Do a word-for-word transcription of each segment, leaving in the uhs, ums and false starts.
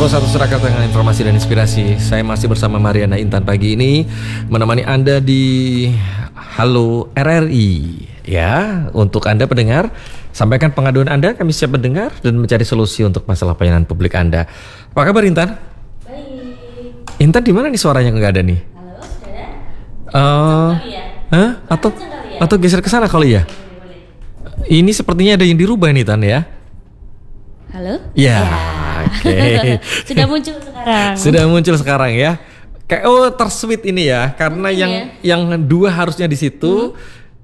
Pro satu Surakarta dengan informasi dan inspirasi. Saya masih bersama Mariana Intan pagi ini menemani Anda di Halo R R I. Ya, untuk Anda pendengar, sampaikan pengaduan Anda, kami siap mendengar dan mencari solusi untuk masalah pelayanan publik Anda. Apa kabar Intan? Baik. Intan di mana nih, suaranya nggak ada nih? Halo, saudara. Uh, Ya? Hah? Atau ya? atau geser ke sana kali ya? Boleh, boleh. Ini sepertinya ada yang dirubah nih Tan ya. Halo? Ya, oke. Sudah muncul sekarang. Sudah muncul sekarang ya. Kayak oh tersweet ini ya, karena Mungkin yang ya. yang dua harusnya di situ,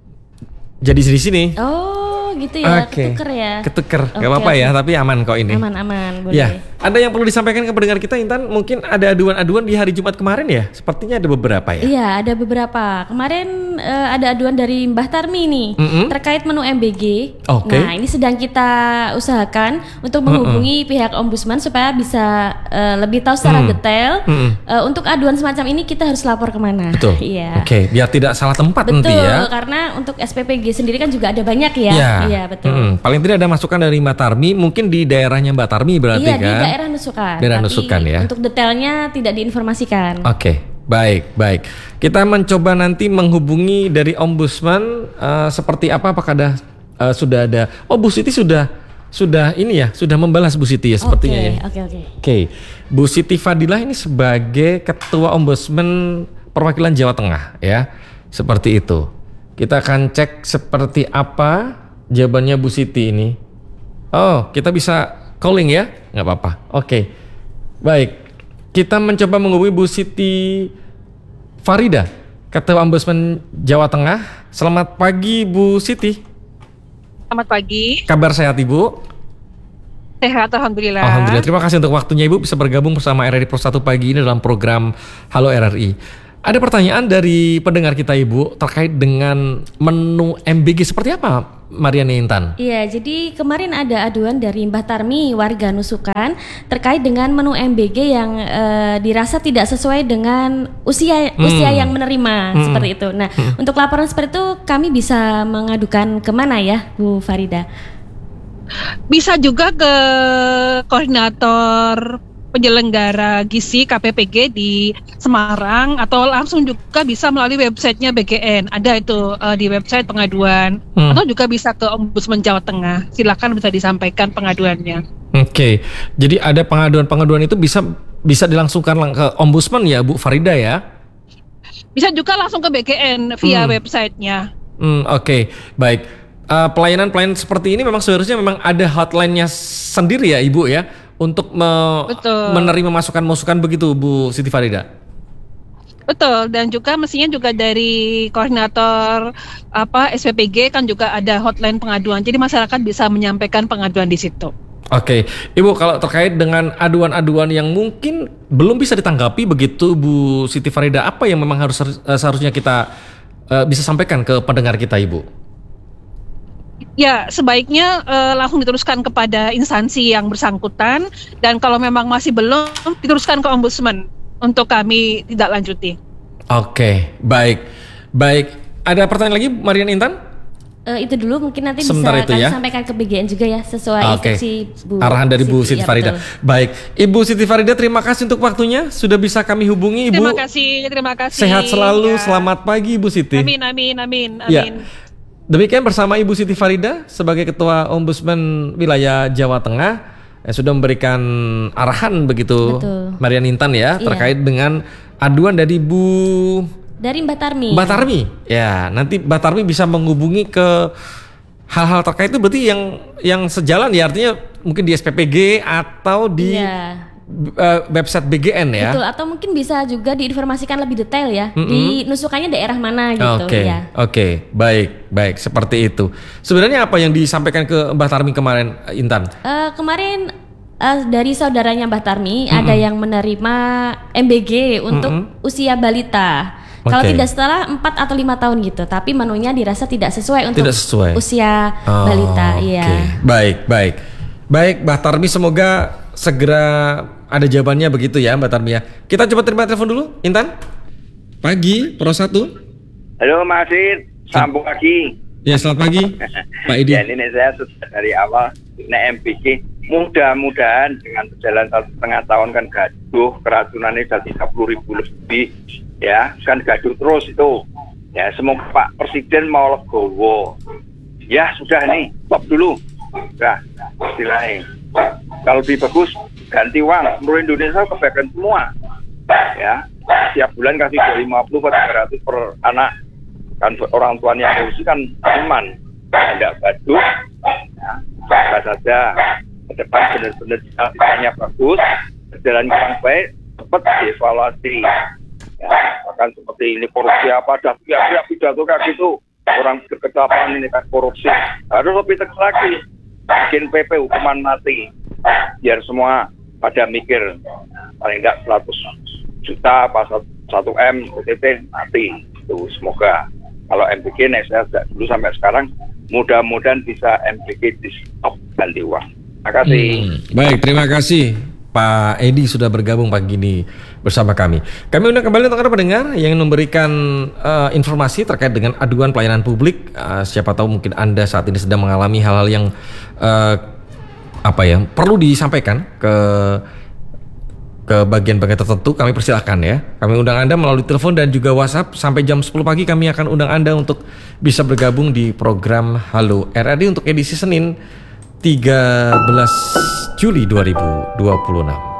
jadi di sini. Oh, gitu ya. Oke. Ketuker ya. Ketuker, Oke, nggak apa-apa oke. ya, tapi aman kok ini. Aman, aman, boleh. Ya, ada yang perlu disampaikan ke pendengar kita Intan? Mungkin ada aduan-aduan di hari Jumat kemarin ya? Sepertinya ada beberapa ya. Iya, ada beberapa. Kemarin eh, ada aduan dari Mbah Tarmi nih Mm-mm. terkait menu M B G. Oke. Nah, ini sedang kita usahakan untuk menghubungi pihak ombudsman supaya bisa eh, lebih tahu secara Mm. detail. Mm-mm. Eh, untuk aduan semacam ini kita harus lapor kemana? Betul. Iya. Oke, biar tidak salah tempat Betul, nanti ya. karena untuk S P P G sendiri kan juga ada banyak ya. Iya, Iya, betul. Mm-mm. Paling tidak ada masukan dari Mbak Tarmi, mungkin di daerahnya Mbak Tarmi berarti Iya, kan? di daerah Nusukan. Daerah Tapi Nusukan ya. untuk detailnya tidak diinformasikan. Oke, baik, baik. Kita mencoba nanti menghubungi dari ombudsman eh, seperti apa? Apakah ada eh, sudah ada? Oh, Bu Siti sudah sudah ini ya, sudah membalas Bu Siti ya sepertinya ya. Oke, oke. Oke, Bu Siti Fadilah ini sebagai Ketua Ombudsman Perwakilan Jawa Tengah ya, seperti itu. Kita akan cek seperti apa jawabannya Bu Siti ini. Oh, kita bisa calling ya, nggak apa-apa. Oke, baik. Kita mencoba menghubungi Bu Siti Farida, Ketua Ombudsman Jawa Tengah. Selamat pagi Bu Siti. Selamat pagi, Kabar sehat Ibu? sehat alhamdulillah. Alhamdulillah. Terima kasih untuk waktunya Ibu bisa bergabung bersama R R I Pro satu pagi ini dalam program Halo R R I. Ada pertanyaan dari pendengar kita Ibu terkait dengan menu M B G seperti apa, Mariana Intan? Iya, jadi kemarin ada aduan dari Mbah Tarmi warga Nusukan terkait dengan menu M B G yang eh, dirasa tidak sesuai dengan usia Hmm. usia yang menerima Hmm. seperti itu. Nah, untuk laporan seperti itu kami bisa mengadukan kemana ya, Bu Farida? Bisa juga ke koordinator penyelenggara gizi K P P G di Semarang atau langsung juga bisa melalui websitenya B G N. Ada itu uh, di website pengaduan. Hmm. Atau juga bisa ke Ombudsman Jawa Tengah. Silakan bisa disampaikan pengaduannya. Oke, jadi ada pengaduan-pengaduan itu bisa bisa dilangsungkan lang- ke Ombudsman ya Bu Farida ya? Bisa juga langsung ke B G N via Hmm. websitenya. Hmm, Oke, baik. Uh, pelayanan-pelayanan seperti ini memang seharusnya memang ada hotline-nya sendiri ya Ibu ya, untuk me- Betul. menerima masukan-masukan begitu Bu Siti Farida. Betul, dan juga mestinya juga dari koordinator apa S P P G kan juga ada hotline pengaduan. Jadi masyarakat bisa menyampaikan pengaduan di situ. Oke, Ibu kalau terkait dengan aduan-aduan yang mungkin belum bisa ditanggapi begitu Bu Siti Farida, apa yang memang harus eh, seharusnya kita eh, bisa sampaikan ke pendengar kita Ibu? Ya, sebaiknya eh, langsung diteruskan kepada instansi yang bersangkutan, dan kalau memang masih belum, diteruskan ke ombudsman untuk kami tidak lanjuti. Oke, baik, baik. Ada pertanyaan lagi, Mariana Intan? Eh, itu dulu mungkin nanti Sebentar bisa itu kami ya. sampaikan ke B G N juga ya sesuai Oke. instruksi Bu Arahan dari Bu Siti ya, Farida. betul. Baik, Ibu Siti Farida, terima kasih untuk waktunya. Sudah bisa kami hubungi Ibu. Terima kasih, terima kasih. Sehat selalu. Ya. Selamat pagi Ibu Siti. Amin, amin, amin, Ya. amin. Demikian bersama Ibu Siti Farida sebagai Ketua Ombudsman Wilayah Jawa Tengah yang sudah memberikan arahan begitu, Betul. Mariana Intan ya, Iya. terkait dengan aduan dari Bu Dari Mbah Tarmi. Mbak Tarmi. Ya, nanti Mbak Tarmi bisa menghubungi ke hal-hal terkait itu berarti yang yang sejalan ya, artinya mungkin di S P P G atau di Iya. eh, website B G N ya. Betul, atau mungkin bisa juga diinformasikan lebih detail ya. Mm-mm. Di nusukannya daerah mana gitu Oke, ya. oke, baik, baik, seperti itu. Sebenarnya apa yang disampaikan ke Mbak Tarmi kemarin, Intan? Eh, kemarin eh, dari saudaranya Mbah Tarmi ada yang menerima M B G untuk Mm-mm. usia balita. Kalau Oke. tidak salah empat atau lima tahun gitu, tapi menunya dirasa tidak sesuai untuk Tidak sesuai. usia Oh, balita. Iya. oke. Baik, baik. Baik, Mbak Tarmi, semoga segera ada jawabannya begitu ya, Mbak Tarmi ya. Kita coba terima telepon dulu, Intan. Pagi, Pro satu. Halo Mas Sid, sambung lagi. Ya, selamat pagi, Pak Idi. Ya, ini saya sudah dari awal naik M B G. mudah-mudahan dengan berjalan satu setengah tahun kan gaduh, keracunannya sudah tiga puluh ribu lebih, ya kan gaduh terus itu. Ya semoga Pak Presiden mau legowo. Ya sudah nih, stop dulu. Nah, istilahnya. Kalau lebih bagus ganti uang, seluruh Indonesia kebaikan semua. Ya, setiap bulan kasih dua ratus lima puluh ke tiga ratus per anak. Kan orang tuanya korupsi kan aman, tidak gaduh. Ya, semoga saja ke depan benar-benar ditanya bagus, berjalan kurang baik, cepat dievaluasi. Ya, bahkan seperti ini korupsi apa, dah pihak-pihak pidato kayak gitu, orang berkecapaan ini kan korupsi, harus lebih tegas lagi, bikin P P hukuman mati, biar semua pada mikir, paling enggak seratus juta, apa satu M, O T T mati. Itu semoga kalau M B G nih saya dulu sampai sekarang, mudah-mudahan bisa M B G di stop ganti uang. Terima kasih. Hmm, baik, terima kasih Pak Edi sudah bergabung pagi ini bersama kami. Kami undang kembali untuk Anda pendengar yang ingin memberikan uh, informasi terkait dengan aduan pelayanan publik. Uh, siapa tahu mungkin Anda saat ini sedang mengalami hal-hal yang uh, apa ya perlu disampaikan ke ke bagian-bagian tertentu. Kami persilahkan ya. Kami undang Anda melalui telepon dan juga WhatsApp sampai jam sepuluh pagi. Kami akan undang Anda untuk bisa bergabung di program Halo R R D untuk edisi Senin tiga belas Juli dua ribu dua puluh enam.